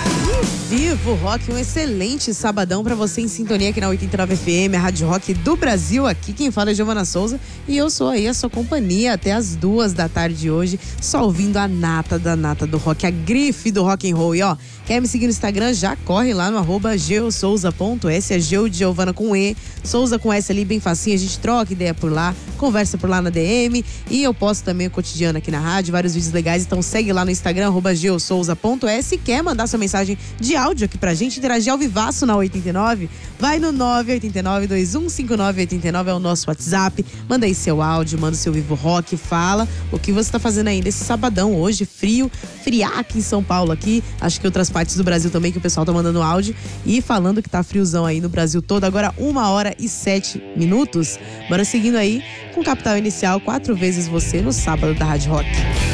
Vivo Rock, um excelente sabadão pra você em sintonia aqui na 89 FM, a Rádio Rock do Brasil. Aqui quem fala é Giovana Souza e eu sou aí a sua companhia até as 2 da tarde de hoje, só ouvindo a nata da nata do rock, a grife do rock and roll. E ó, quer me seguir no Instagram? Já corre lá no @geosouza.s, é Geo de Giovana com E, Souza com S ali, bem facinho, a gente troca ideia por lá, conversa por lá na DM e eu posto também o cotidiano aqui na rádio, vários vídeos legais, então segue lá no Instagram, @geosouza.s. E quer mandar sua mensagem de áudio aqui pra gente, interagir ao vivaço na 89, vai no 989-215989, é o nosso WhatsApp, manda aí seu áudio, manda o seu Vivo Rock, fala o que você tá fazendo ainda esse sabadão hoje, friaca em São Paulo aqui, acho que outras partes do Brasil também que o pessoal tá mandando áudio e falando que tá friozão aí no Brasil todo, agora 1h07. Bora seguindo aí com Capital Inicial, 4 vezes você no sábado da Rádio Rock.